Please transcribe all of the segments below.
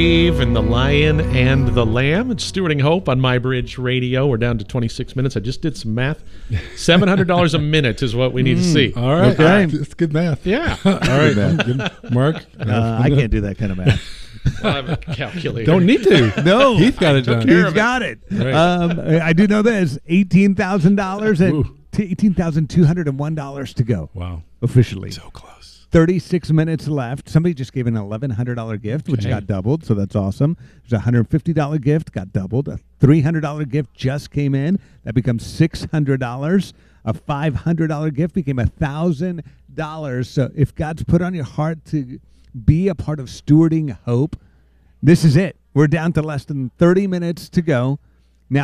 And the Lion and the Lamb. It's Stewarding Hope on MyBridge Radio. We're down to 26 minutes. I just did some math. $700 a minute is what we need to see. All right. Okay. That's good math. Yeah. All right. Mark? I can't do that kind of math. Well, I have a calculator. Don't need to. No. Heath got it done. He's got it. Right. I do know this. $18,000 and $18,201 to go. Wow. Officially. So close. 36 minutes left. Somebody just gave an $1,100 gift, which got doubled, so that's awesome. There's a $150 gift, got doubled. A $300 gift just came in. That becomes $600. A $500 gift became $1,000. So if God's put on your heart to be a part of Stewarding Hope, this is it. We're down to less than 30 minutes to go. Now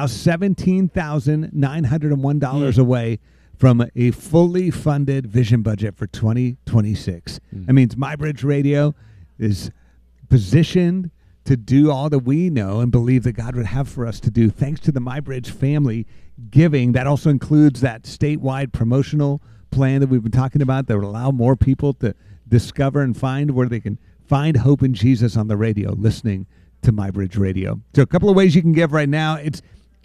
$17,901 away from a fully funded vision budget for 2026. That means MyBridge Radio is positioned to do all that we know and believe that God would have for us to do, thanks to the MyBridge family giving. That also includes that statewide promotional plan that we've been talking about that would allow more people to discover and find where they can find hope in Jesus on the radio, listening to MyBridge Radio. So a couple of ways you can give right now. It's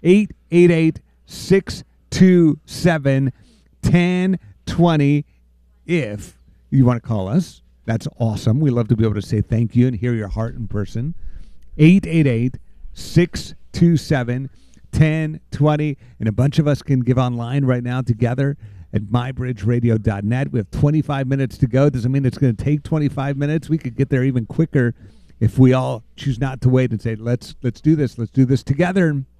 888-627-1020 if you want to call us. That's awesome. We love to be able to say thank you and hear your heart in person. 888-627-1020. And a bunch of us can give online right now together at mybridgeradio.net. We have 25 minutes to go. Doesn't mean it's going to take 25 minutes. We could get there even quicker if we all choose not to wait and say, let's do this. Let's do this together.